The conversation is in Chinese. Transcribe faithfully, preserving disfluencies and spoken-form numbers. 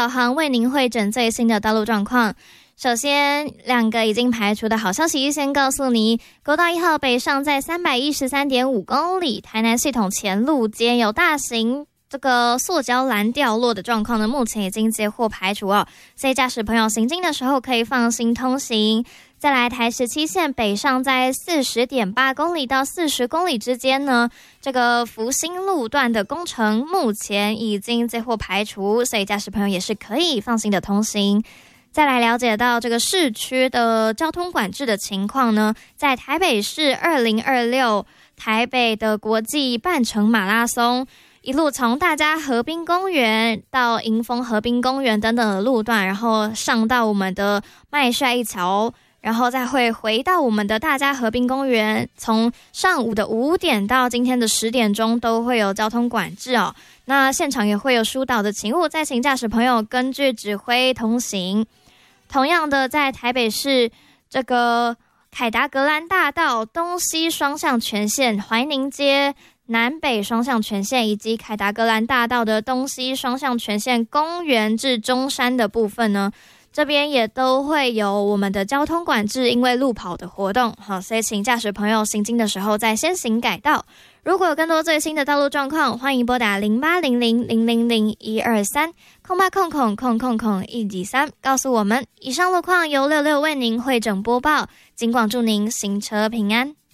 导航为您汇整最新的道路状况。首先，两个已经排除的好消息先告诉你，国道一号北上在 三百一十三点五 公里，台南系统前路间有大型这个塑胶栏掉落的状况呢，目前已经接获排除哦，所以驾驶朋友行经的时候可以放心通行。再来，台十七线北上在 四十点八 公里到四十公里之间呢，这个福兴路段的工程目前已经接获排除，所以驾驶朋友也是可以放心的通行。再来了解到这个市区的交通管制的情况呢，在台北市二零二六台北的国际半程马拉松，一路从大家河滨公园到迎风河滨公园等等的路段，然后上到我们的麦帅一桥，然后再会回到我们的大家河滨公园，从上午的五点到今天的十点钟都会有交通管制哦。那现场也会有疏导的勤务，再请驾驶朋友根据指挥通行。同样的，在台北市这个凯达格兰大道东西双向全线、怀宁街南北双向全线以及凯达格兰大道的东西双向全线公园至中山的部分呢，这边也都会有我们的交通管制，因为路跑的活动，好，所以请驾驶朋友行经的时候再先行改道。如果有更多最新的道路状况，欢迎拨打零八零零零零零一二三空八空空空空空一几三告诉我们。以上路况由六六为您汇整播报，尽管祝您行车平安。